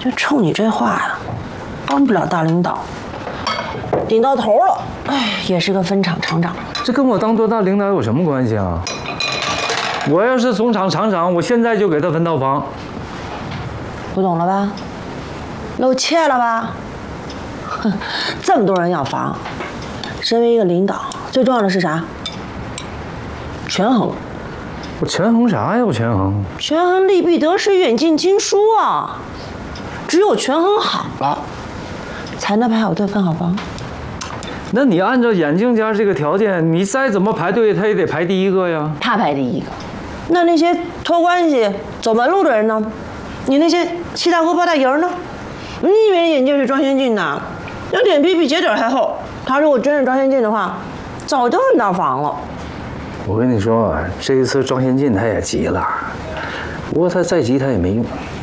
就冲你这话呀，当不了大领导，顶到头了，哎，也是个分厂厂长。 这跟我当多大领导有什么关系啊？我要是总厂厂长，我现在就给他分套房。 不懂了吧？露怯了吧？哼，这么多人要房，身为一个领导，最重要的是啥？权衡。 我权衡啥呀？我权衡？ 权衡利弊得失，远近亲疏啊！只有权衡好了，才能排好队分好房。 那你按照眼镜家这个条件，你再怎么排队，他也得排第一个呀。 他排第一个，那些托关系、走门路的人呢？你那些七大姑八大姨呢？你以为眼镜是装先进的？那脸皮比鞋底还厚。他如果真是装先进的话，早就分到房了。 我跟你说，这一次庄先进他也急了，不过他再急他也没用。